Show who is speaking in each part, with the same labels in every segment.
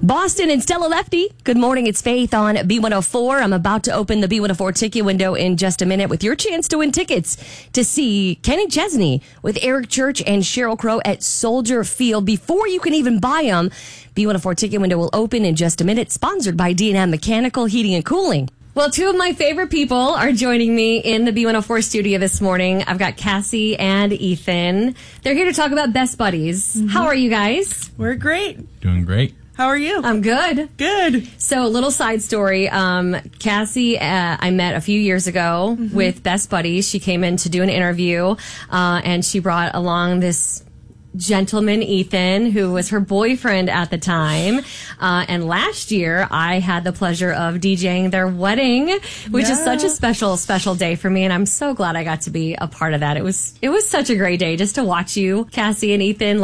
Speaker 1: Boston and Stella Lefty. Good morning. It's Faith on B104. I'm about to open the B104 ticket window in just a minute with your chance to win tickets to see Kenny Chesney with Eric Church and Sheryl Crow at Soldier Field. Before you can even buy them, B104 ticket window will open in just a minute. Sponsored by D&M Mechanical Heating and Cooling. Well, two of my favorite people are joining me in the B104 studio this morning. I've got Cassie and Ethan. They're here to talk about Best Buddies. Mm-hmm. How are you guys?
Speaker 2: We're great.
Speaker 3: Doing great.
Speaker 2: How are you?
Speaker 1: I'm good.
Speaker 2: Good.
Speaker 1: So, a little side story. Cassie, I met a few years ago with Best Buddies. She came in to do an interview, and she brought along this gentleman, Ethan, who was her boyfriend at the time. And last year, I had the pleasure of DJing their wedding, which is such a special, special day for me. And I'm so glad I got to be a part of that. It was such a great day just to watch you, Cassie and Ethan,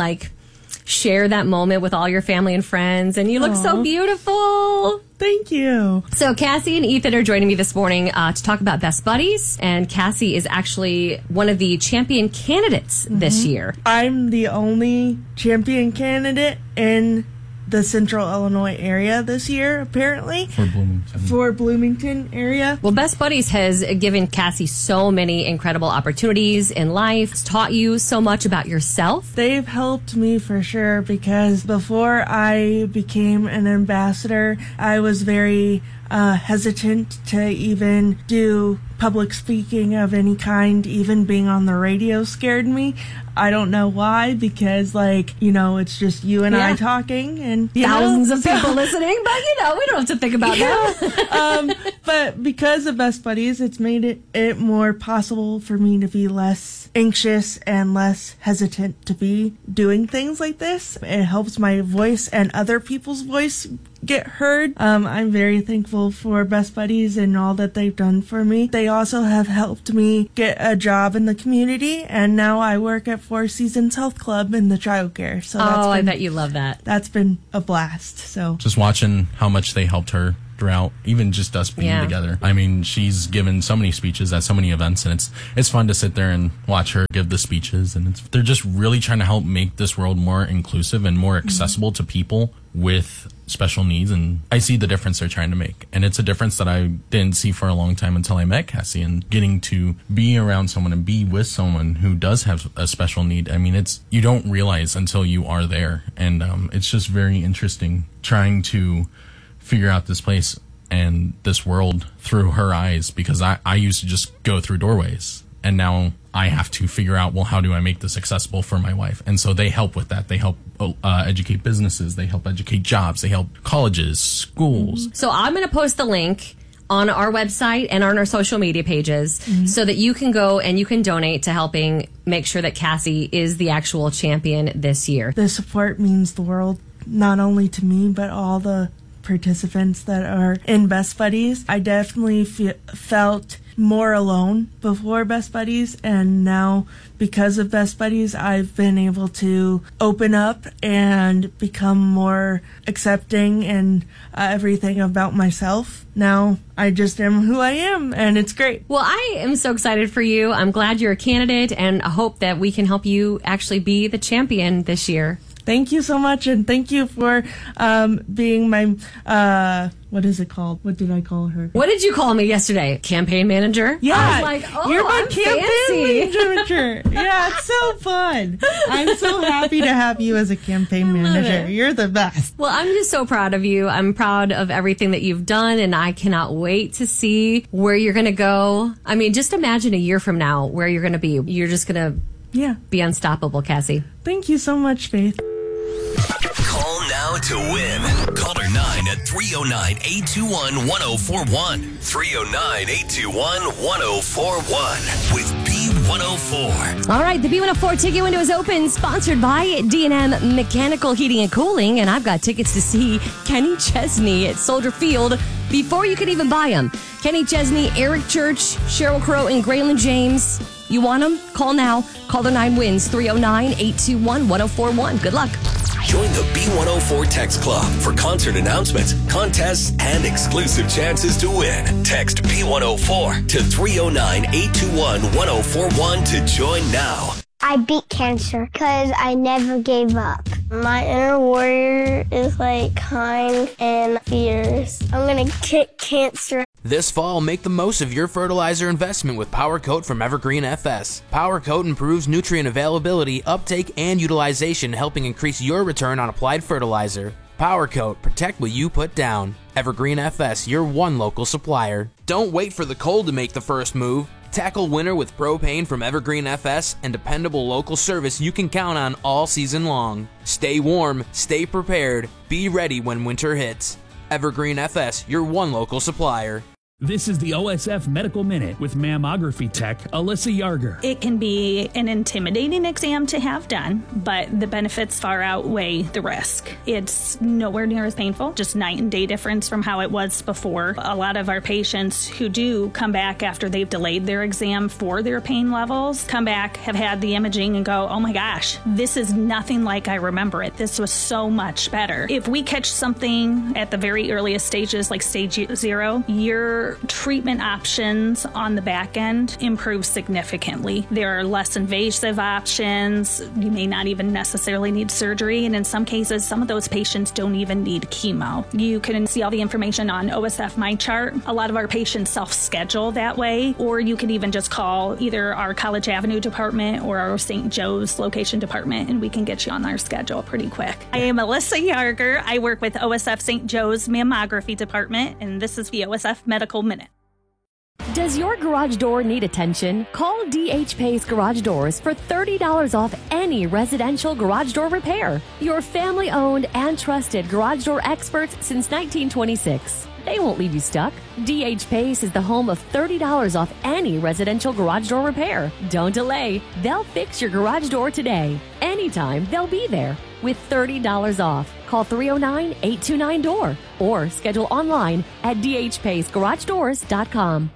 Speaker 1: share that moment with all your family and friends. And you look so beautiful.
Speaker 2: Thank you.
Speaker 1: So Cassie and Ethan are joining me this morning to talk about Best Buddies. And Cassie is actually one of the champion candidates this year.
Speaker 2: I'm the only champion candidate in the Central Illinois area this year, apparently. For Bloomington area.
Speaker 1: Well, Best Buddies has given Cassie so many incredible opportunities in life. It's taught you so much about yourself.
Speaker 2: They've helped me for sure, because before I became an ambassador, I was very hesitant to even do public speaking of any kind. Even being on the radio scared me. I don't know why, because it's just you and I talking and
Speaker 1: thousands of people listening, but we don't have to think about that.
Speaker 2: But because of Best Buddies, it's made it more possible for me to be less anxious and less hesitant to be doing things like this. It helps my voice and other people's voice get heard. I'm very thankful for Best Buddies and all that they've done for me. They also have helped me get a job in the community, and now I work at Four Seasons Health Club in the childcare. So
Speaker 1: I bet you love that.
Speaker 2: That's been a blast. So
Speaker 3: just watching how much they helped her throughout, even just us being together. I mean, she's given so many speeches at so many events, and it's fun to sit there and watch her give the speeches. And they're just really trying to help make this world more inclusive and more accessible to people with special needs. And I see the difference they're trying to make, and it's a difference that I didn't see for a long time until I met Cassie. And getting to be around someone and be with someone who does have a special need, I mean, you don't realize until you are there. And it's just very interesting trying to figure out this place and this world through her eyes, because I used to just go through doorways, and now I have to figure out, well, how do I make this accessible for my wife? And so they help with that. They help educate businesses. They help educate jobs. They help colleges, schools.
Speaker 1: So I'm going to post the link on our website and on our social media pages so that you can go and you can donate to helping make sure that Cassie is the actual champion this year.
Speaker 2: The support means the world, not only to me, but all the participants that are in Best Buddies. I definitely felt more alone before Best Buddies, and now because of Best Buddies, I've been able to open up and become more accepting and everything about myself. Now I just am who I am, and it's great.
Speaker 1: Well, I am so excited for you. I'm glad you're a candidate, and I hope that we can help you actually be the champion this year.
Speaker 2: Thank you so much, and thank you for being my, what is it called? What did I call her?
Speaker 1: What did you call me yesterday? Campaign manager?
Speaker 2: Yeah.
Speaker 1: I was like,
Speaker 2: you're my
Speaker 1: I'm
Speaker 2: campaign
Speaker 1: fancy.
Speaker 2: manager. Yeah, it's so fun. I'm so happy to have you as a campaign manager. You're the best.
Speaker 1: Well, I'm just so proud of you. I'm proud of everything that you've done, and I cannot wait to see where you're going to go. I mean, just imagine a year from now where you're going to be. You're just going to be unstoppable, Cassie.
Speaker 2: Thank you so much, Faith.
Speaker 4: Call now to win. Caller 9 at 309-821-1041. 309-821-1041 with B104.
Speaker 1: All right, the B104 ticket window is open, sponsored by D&M Mechanical Heating and Cooling, and I've got tickets to see Kenny Chesney at Soldier Field before you can even buy them. Kenny Chesney, Eric Church, Sheryl Crow, and Graylin James. You want them? Call now. Caller 9 wins 309-821-1041. Good luck.
Speaker 4: Join the B104 Text Club for concert announcements, contests, and exclusive chances to win. Text B104 to 309-821-1041 to join now.
Speaker 5: I beat cancer because I never gave up. My inner warrior is like kind and fierce. I'm gonna kick cancer.
Speaker 6: This fall, make the most of your fertilizer investment with Power Coat from Evergreen FS. Power Coat improves nutrient availability, uptake, and utilization, helping increase your return on applied fertilizer. Power Coat, protect what you put down. Evergreen FS, your one local supplier. Don't wait for the cold to make the first move. Tackle winter with propane from Evergreen FS and dependable local service you can count on all season long. Stay warm, stay prepared, be ready when winter hits. Evergreen FS, your one local supplier.
Speaker 7: This is the OSF Medical Minute with mammography tech Alyssa Yarger.
Speaker 8: It can be an intimidating exam to have done, but the benefits far outweigh the risk. It's nowhere near as painful, just night and day difference from how it was before. A lot of our patients who do come back after they've delayed their exam for their pain levels, come back, have had the imaging and go, oh my gosh, this is nothing like I remember it. This was so much better. If we catch something at the very earliest stages, like stage 0, your treatment options on the back end improve significantly. There are less invasive options. You may not even necessarily need surgery, and in some cases, some of those patients don't even need chemo. You can see all the information on OSF MyChart. A lot of our patients self-schedule that way, or you can even just call either our College Avenue department or our St. Joe's location department, and we can get you on our schedule pretty quick. I am Alyssa Yarger. I work with OSF St. Joe's Mammography Department, and this is the OSF Medical Minute.
Speaker 9: Does your garage door need attention? Call DH Pace Garage Doors for $30 off any residential garage door repair. Your family-owned and trusted garage door experts since 1926. They won't leave you stuck. DH Pace is the home of $30 off any residential garage door repair. Don't delay. They'll fix your garage door today. Anytime, they'll be there with $30 off. Call 309-829-DOOR or schedule online at dhpacegaragedoors.com.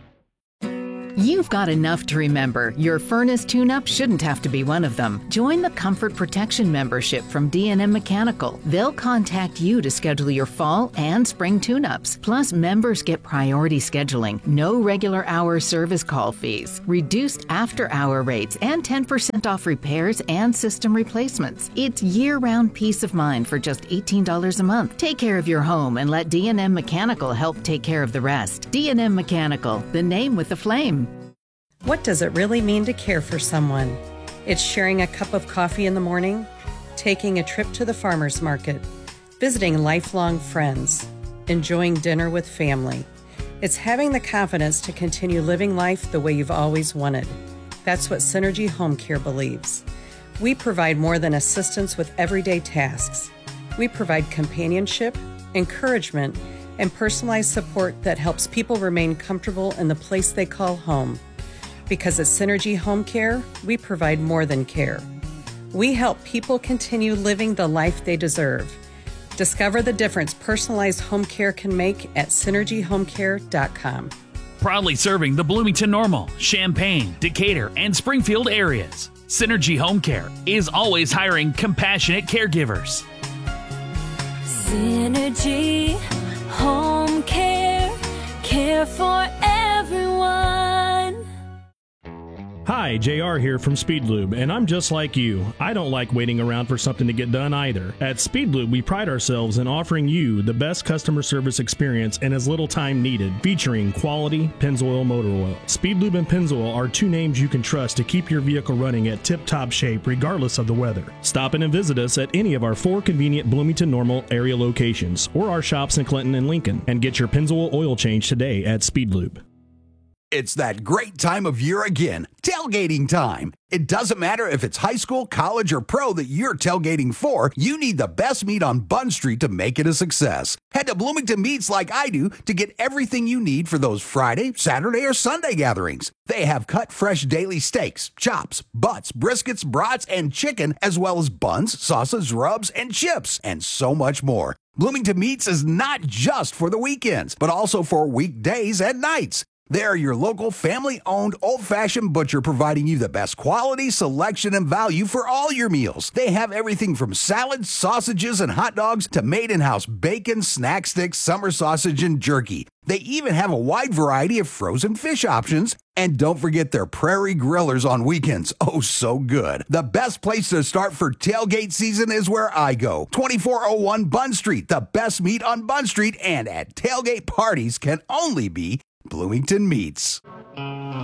Speaker 10: You've got enough to remember. Your furnace tune-up shouldn't have to be one of them. Join the Comfort Protection membership from D&M Mechanical. They'll contact you to schedule your fall and spring tune-ups. Plus, members get priority scheduling, no regular hour service call fees, reduced after-hour rates, and 10% off repairs and system replacements. It's year-round peace of mind for just $18 a month. Take care of your home and let D&M Mechanical help take care of the rest. D&M Mechanical, the name with the flame.
Speaker 11: What does it really mean to care for someone? It's sharing a cup of coffee in the morning, taking a trip to the farmer's market, visiting lifelong friends, enjoying dinner with family. It's having the confidence to continue living life the way you've always wanted. That's what Synergy Home Care believes. We provide more than assistance with everyday tasks. We provide companionship, encouragement, and personalized support that helps people remain comfortable in the place they call home. Because at Synergy Home Care, we provide more than care. We help people continue living the life they deserve. Discover the difference personalized home care can make at synergyhomecare.com.
Speaker 7: Proudly serving the Bloomington Normal, Champaign, Decatur, and Springfield areas. Synergy Home Care is always hiring compassionate caregivers.
Speaker 9: Synergy Home Care, care for everyone.
Speaker 12: Hi, JR here from Speed Lube, and I'm just like you. I don't like waiting around for something to get done either. At Speed Lube, we pride ourselves in offering you the best customer service experience in as little time needed, featuring quality Pennzoil motor oil. Speed Lube and Pennzoil are two names you can trust to keep your vehicle running at tip-top shape regardless of the weather. Stop in and visit us at any of our 4 convenient Bloomington Normal area locations or our shops in Clinton and Lincoln, and get your Pennzoil oil change today at Speed Lube.
Speaker 13: It's that great time of year again, tailgating time. It doesn't matter if it's high school, college, or pro that you're tailgating for, you need the best meat on Bunn Street to make it a success. Head to Bloomington Meats like I do to get everything you need for those Friday, Saturday, or Sunday gatherings. They have cut fresh daily steaks, chops, butts, briskets, brats, and chicken, as well as buns, sauces, rubs, and chips, and so much more. Bloomington Meats is not just for the weekends, but also for weekdays and nights. They're your local family-owned old-fashioned butcher providing you the best quality, selection, and value for all your meals. They have everything from salads, sausages, and hot dogs to made-in-house bacon, snack sticks, summer sausage, and jerky. They even have a wide variety of frozen fish options. And don't forget their Prairie Grillers on weekends. Oh, so good. The best place to start for tailgate season is where I go. 2401 Bunn Street. The best meat on Bunn Street and at tailgate parties can only be Bloomington Meats.